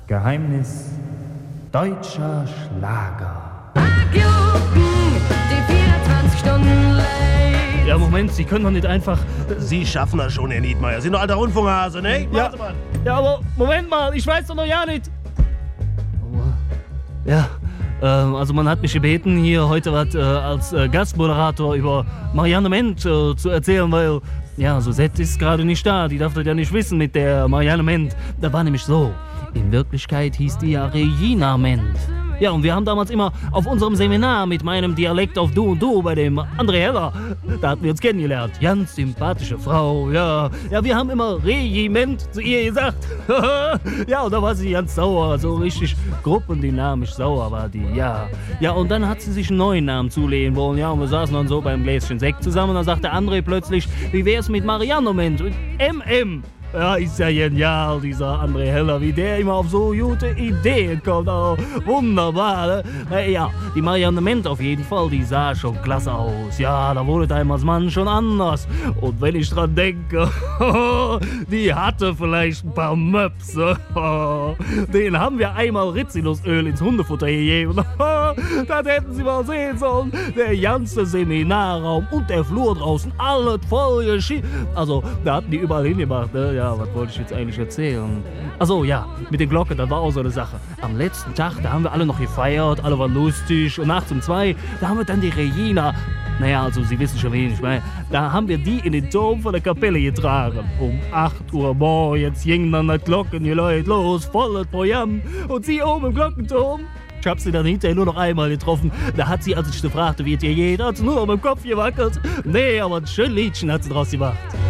Geheimnis deutscher Schlager. Die 24 Stunden late. Ja, Moment, Sie können doch nicht einfach... Sie schaffen das schon, Herr Niedmeyer. Sie sind doch alter Rundfunkhase, ne? Ja, ja, aber Moment mal, ich weiß doch noch ja nicht. Ja, also man hat mich gebeten, hier heute was als Gastmoderator über Marianne Ment zu erzählen, weil, ja, Suzette ist gerade nicht da. Die darf das ja nicht wissen mit der Marianne Ment. Da war nämlich so, in Wirklichkeit hieß die ja Regina Ment. Ja, und wir haben damals immer auf unserem Seminar mit meinem Dialekt auf Du und Du bei dem André Heller, da hatten wir uns kennengelernt. Ganz sympathische Frau, ja. Ja, wir haben immer Regiment zu ihr gesagt. Ja, und da war sie ganz sauer, so richtig gruppendynamisch sauer war die, ja. Ja, und dann hat sie sich einen neuen Namen zulegen wollen, ja, und wir saßen dann so beim Gläschen Sekt zusammen und dann sagte André plötzlich, wie wär's mit Marianne Ment und MM? Ja, ist ja genial, dieser André Heller, wie der immer auf so gute Ideen kommt. Oh, wunderbar, ne? Ja, die Marianne Ment auf jeden Fall, die sah schon klasse aus. Ja, da wurde damals Mann schon anders. Und wenn ich dran denke, die hatte vielleicht ein paar Möpse. Den haben wir einmal Rizinusöl ins Hundefutter gegeben. Das hätten Sie mal sehen sollen. Der ganze Seminarraum und der Flur draußen, alles voll geschehen. Also, da hatten die überall hingemacht, ne? Ja, was wollte ich jetzt eigentlich erzählen? Achso, ja, mit den Glocken, das war auch so eine Sache. Am letzten Tag, da haben wir alle noch gefeiert, alle waren lustig. Und nachts um 2, da haben wir dann die Regina, naja, also Sie wissen schon, wen ich meine. Da haben wir die in den Turm von der Kapelle getragen. Um 8 Uhr morgens ging dann das Glockengeläut los, volles Programm. Und sie oben im Glockenturm. Ich hab sie dann hinterher nur noch einmal getroffen. Da hat sie, als ich sie fragte, wie es ihr geht, hat sie nur noch mit dem Kopf gewackelt. Nee, aber ein schönes Liedchen hat sie draus gemacht.